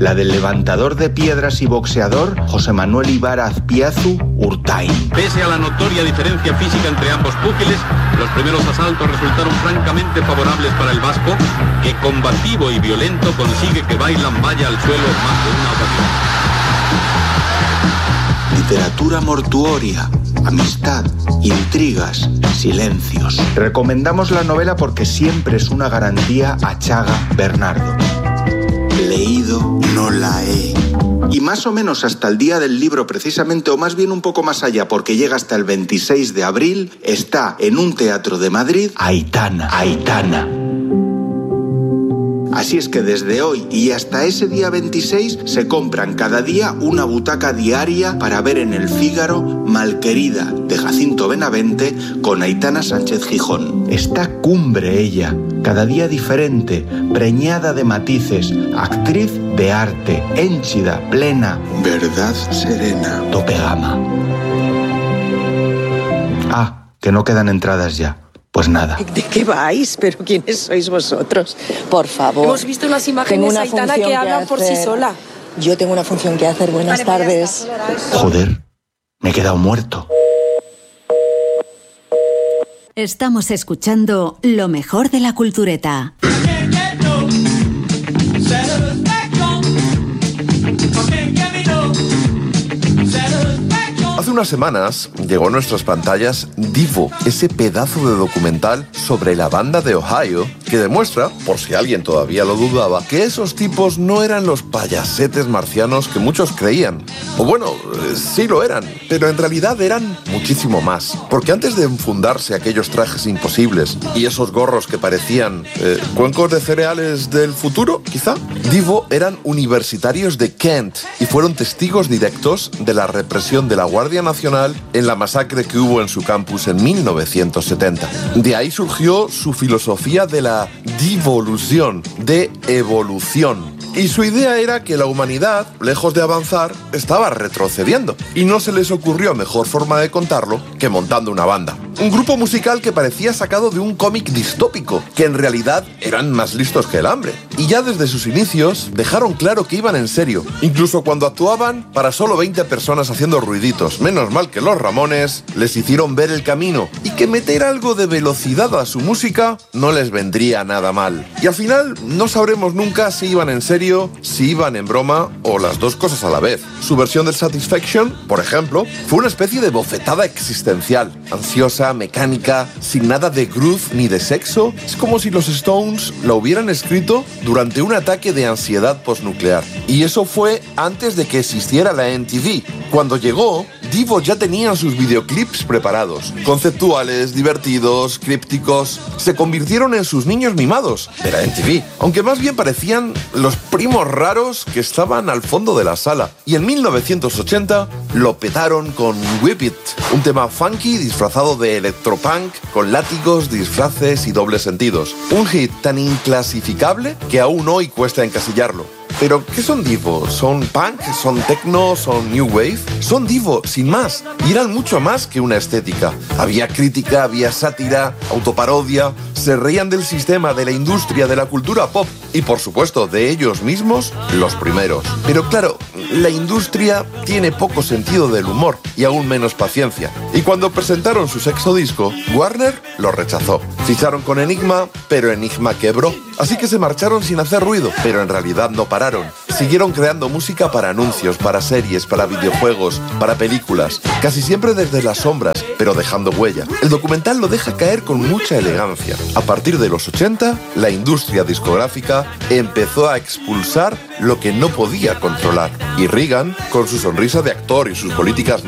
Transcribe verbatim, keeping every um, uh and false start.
la del levantador de piedras y boxeador José Manuel Ibarra Azpiazu Urtain. Pese a la notoria diferencia física entre ambos púgiles, los primeros asaltos resultaron francamente favorables para el vasco, que combativo y violento consigue que Bailan vaya al suelo más de una ocasión. Literatura mortuoria, amistad, intrigas, silencios. Recomendamos la novela porque siempre es una garantía a Chaga Bernardo. Leído no la he. Y más o menos hasta el día del libro precisamente, o más bien un poco más allá, porque llega hasta el veintiséis de abril, está en un teatro de Madrid Aitana. Aitana. Así es que desde hoy y hasta ese día veintiséis se compran cada día una butaca diaria para ver en el Fígaro Malquerida de Jacinto Benavente con Aitana Sánchez Gijón. Está cumbre ella, cada día diferente, preñada de matices, actriz de arte, hénchida, plena, verdad serena, tope gama. Ah, que no quedan entradas ya. Pues nada. ¿De qué vais? ¿Pero quiénes sois vosotros? Por favor. Hemos visto unas imágenes de Aitana que hablan por sí sola. Yo tengo una función que hacer. Buenas vale, tardes. Joder, me he quedado muerto. Estamos escuchando lo mejor de la cultureta. Hace unas semanas llegó a nuestras pantallas Divo, ese pedazo de documental sobre la banda de Ohio que demuestra, por si alguien todavía lo dudaba, que esos tipos no eran los payasetes marcianos que muchos creían. O bueno, sí lo eran, pero en realidad eran muchísimo más. Porque antes de enfundarse aquellos trajes imposibles y esos gorros que parecían eh, cuencos de cereales del futuro, quizá, Divo eran universitarios de Kent y fueron testigos directos de la represión de la Guardia Nacional en la masacre que hubo en su campus en mil novecientos setenta. De ahí surgió su filosofía de la devolución, de evolución. Y su idea era que la humanidad, lejos de avanzar, estaba retrocediendo. Y no se les ocurrió mejor forma de contarlo que montando una banda. Un grupo musical que parecía sacado de un cómic distópico, que en realidad eran más listos que el hambre. Y ya desde sus inicios dejaron claro que iban en serio, incluso cuando actuaban para solo veinte personas haciendo ruiditos. Menos mal que los Ramones les hicieron ver el camino y que meter algo de velocidad a su música no les vendría nada mal. Y al final no sabremos nunca si iban en serio, si iban en broma o las dos cosas a la vez. Su versión de Satisfaction, por ejemplo, fue una especie de bofetada existencial, ansiosa, mecánica, sin nada de groove ni de sexo. Es como si los Stones la hubieran escrito durante un ataque de ansiedad postnuclear. Y eso fue antes de que existiera la M T V. Cuando llegó, Divo ya tenían sus videoclips preparados, conceptuales, divertidos, crípticos. Se convirtieron en sus niños mimados de la M T V, aunque más bien parecían los primos raros que estaban al fondo de la sala. Y en mil novecientos ochenta lo petaron con Whip It, un tema funky disfrazado de electropunk con látigos, disfraces y dobles sentidos. Un hit tan inclasificable que aún hoy cuesta encasillarlo. ¿Pero qué son Divo? ¿Son punk? ¿Son techno? ¿Son new wave? Son Divo, sin más. Y eran mucho más que una estética. Había crítica, había sátira, autoparodia. Se reían del sistema, de la industria, de la cultura pop. Y por supuesto, de ellos mismos, los primeros. Pero claro, la industria tiene poco sentido del humor y aún menos paciencia. Y cuando presentaron su sexto disco, Warner lo rechazó. Ficharon con Enigma, pero Enigma quebró. Así que se marcharon sin hacer ruido, pero en realidad no pararon. Siguieron creando música para anuncios, para series, para videojuegos, para películas, casi siempre desde las sombras, pero dejando huella. El documental lo deja caer con mucha elegancia. A partir de los ochenta, la industria discográfica empezó a expulsar lo que no podía controlar. Y Reagan, con su sonrisa de actor y sus políticas